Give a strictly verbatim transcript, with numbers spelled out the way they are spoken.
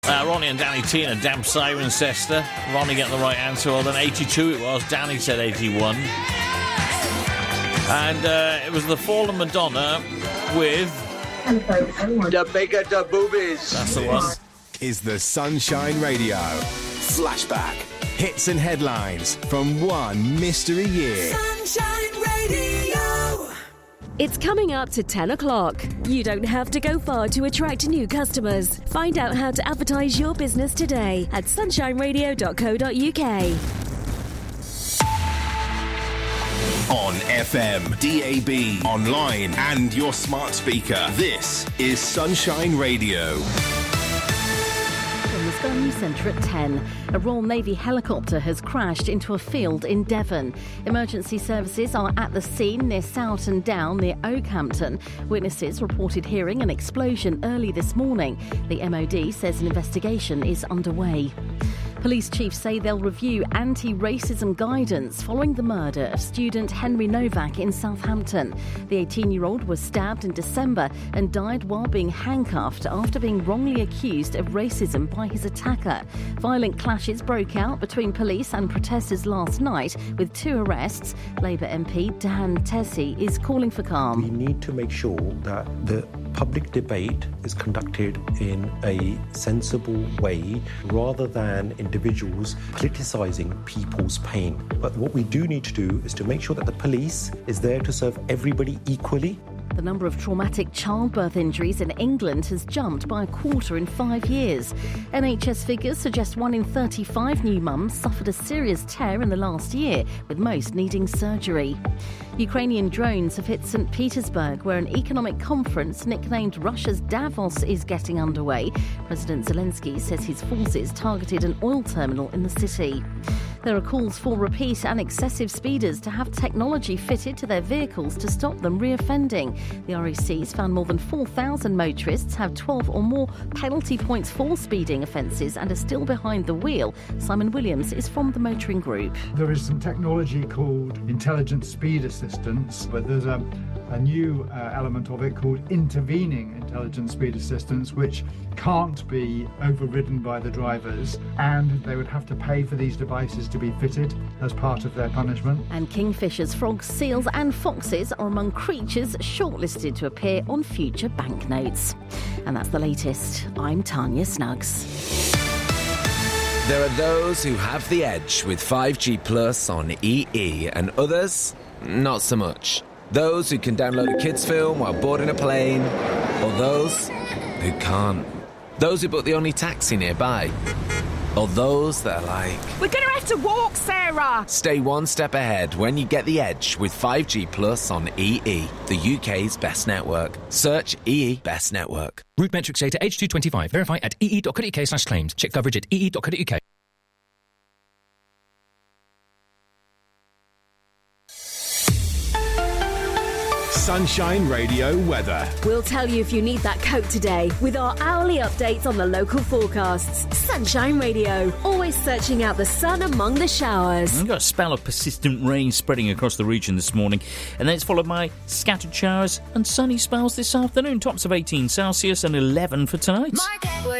Uh, Ronnie and Danny Tina, Damn Cirencester. Ronnie getting the right answer. Well, then eighty-two it was. Danny said eighty-one. And uh, it was the Fallen Madonna with... The bigger the boobies. That's the one. Is the Sunshine Radio. Flashback. Hits and headlines from one mystery year. Sunshine Radio. It's coming up to ten o'clock. You don't have to go far to attract new customers. Find out how to advertise your business today at sunshine radio dot co dot uk. On F M, D A B, online and your smart speaker. This is Sunshine Radio. From the Sky News Centre at ten. A Royal Navy helicopter has crashed into a field in Devon. Emergency services are at the scene near Sowerton Down near Oakhampton. Witnesses reported hearing an explosion early this morning. The M O D says an investigation is underway. Police chiefs say they'll review anti-racism guidance following the murder of student Henry Novak in Southampton. The eighteen-year-old was stabbed in December and died while being handcuffed after being wrongly accused of racism by his attacker. Violent clashes broke out between police and protesters last night with two arrests. Labour M P Dan Tessie is calling for calm. We need to make sure that the public debate is conducted in a sensible way rather than individuals politicising people's pain. But what we do need to do is to make sure that the police is there to serve everybody equally. The number of traumatic childbirth injuries in England has jumped by a quarter in five years. N H S figures suggest one in thirty-five new mums suffered a serious tear in the last year, with most needing surgery. Ukrainian drones have hit Saint Petersburg, where an economic conference nicknamed Russia's Davos is getting underway. President Zelensky says his forces targeted an oil terminal in the city. There are calls for repeat and excessive speeders to have technology fitted to their vehicles to stop them reoffending. The R A C's found more than four thousand motorists have twelve or more penalty points for speeding offences and are still behind the wheel. Simon Williams is from the motoring group. There is some technology called intelligent speed assistance, but there's a, a new uh, element of it called intervening intelligent speed assistance, which can't be overridden by the drivers, and they would have to pay for these devices to be fitted as part of their punishment. And kingfishers, frogs, seals and foxes are among creatures shortlisted to appear on future banknotes. And that's the latest. I'm Tanya Snuggs. There are those who have the edge with five G Plus on E E and others, not so much. Those who can download a kids' film while boarding a plane, or those who can't. Those who book the only taxi nearby. Or those that are like... We're going to have to walk, Sarah! Stay one step ahead when you get the edge with five G Plus on E E, the U K's best network. Search E E Best Network. Root metrics data age two twenty-five. Verify at ee.co.uk slash claims. Check coverage at ee.co.uk. Sunshine Radio weather. We'll tell you if you need that coat today with our hourly updates on the local forecasts. Sunshine Radio, always searching out the sun among the showers. We've got a spell of persistent rain spreading across the region this morning, and then it's followed by scattered showers and sunny spells this afternoon. Tops of eighteen Celsius and eleven for tonight.